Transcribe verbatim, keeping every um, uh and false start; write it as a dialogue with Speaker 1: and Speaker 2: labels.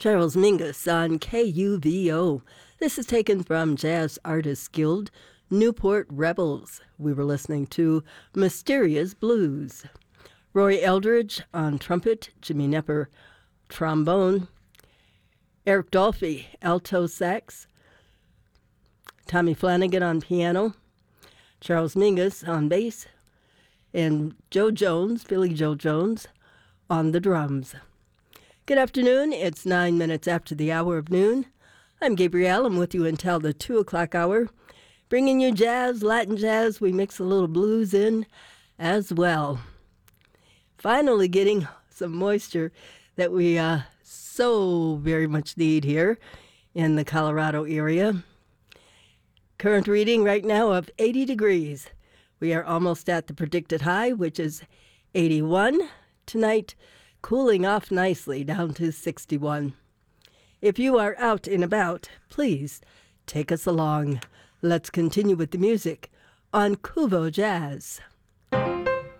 Speaker 1: Charles Mingus on K U V O. This is taken from Jazz Artists Guild, Newport Rebels. We were listening to Mysterious Blues. Roy Eldridge on trumpet, Jimmy Nepper trombone, Eric Dolphy alto sax, Tommy Flanagan on piano, Charles Mingus on bass, and Joe Jones, Billy Joe Jones, on the drums. Good afternoon. It's nine minutes after the hour of noon. I'm Gabrielle. I'm with you until the two o'clock hour, bringing you jazz, Latin jazz. We mix a little blues in as well. Finally getting some moisture that we uh, so very much need here in the Colorado area. Current reading right now of eighty degrees. We are almost at the predicted high, which is eighty-one. Tonight, cooling off nicely down to sixty-one. If you are out and about, please take us along. Let's continue with the music on Kuvo Jazz.